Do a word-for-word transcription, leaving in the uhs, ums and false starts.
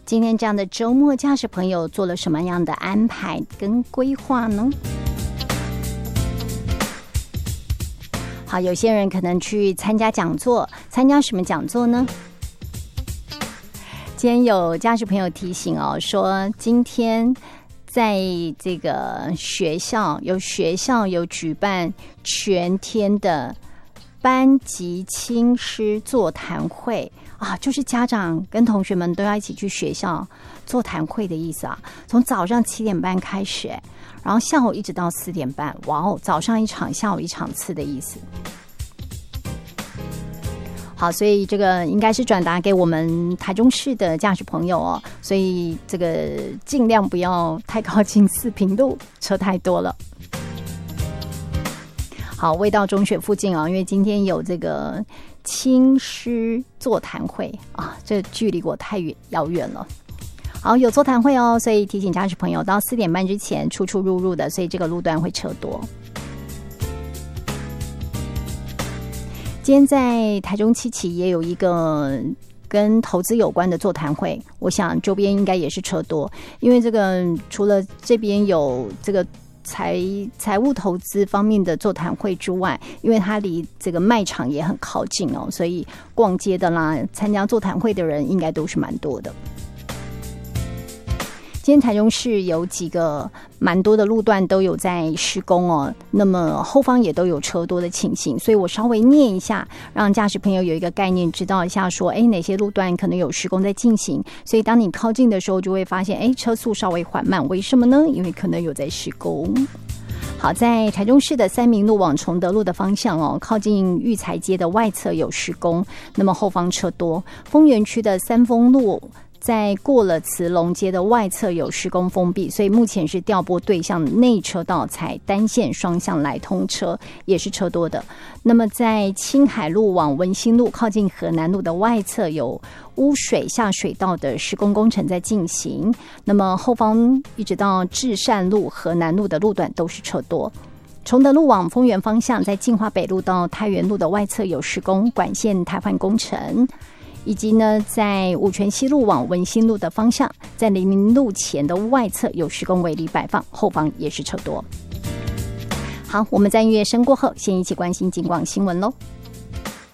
今天这样的周末，驾驶朋友做了什么样的安排跟规划呢？好，有些人可能去参加讲座，参加什么讲座呢？今天有驾驶朋友提醒哦，说今天在这个学校有学校有举办全天的班级亲师座谈会啊，就是家长跟同学们都要一起去学校座谈会的意思啊。从早上七点半开始，然后下午一直到四点半，哇哦，早上一场，下午一场次的意思。好，所以这个应该是转达给我们台中市的驾驶朋友哦，所以这个尽量不要太靠近四平路，车太多了。好，味道中学附近啊，因为今天有这个亲师座谈会啊，这距离我太远遥远了。好，有座谈会哦，所以提醒驾驶朋友到四点半之前出出入入的，所以这个路段会车多。今天在台中七期也有一个跟投资有关的座谈会，我想周边应该也是车多，因为这个除了这边有这个财财务投资方面的座谈会之外，因为它离这个卖场也很靠近哦，所以逛街的啦，参加座谈会的人应该都是蛮多的。今天台中市有几个蛮多的路段都有在施工哦，那么后方也都有车多的情形，所以我稍微念一下，让驾驶朋友有一个概念，知道一下说，哎，哪些路段可能有施工在进行。所以当你靠近的时候，就会发现，哎，车速稍微缓慢，为什么呢？因为可能有在施工。好，在台中市的三民路往崇德路的方向哦，靠近育才街的外侧有施工，那么后方车多。丰原区的三丰路在过了慈龙街的外侧有施工封闭，所以目前是调拨对向内车道采单线双向来通车，也是车多的。那么在青海路往文心路靠近河南路的外侧有污水下水道的施工工程在进行，那么后方一直到至善路河南路的路段都是车多。崇德路往丰原方向在进化北路到太原路的外侧有施工管线汰换工程，以及呢，在五权西路往文心路的方向，在黎明路前的外侧有施工围篱摆放，后方也是车多。好，我们在音乐声过后，先一起关心警广新闻喽。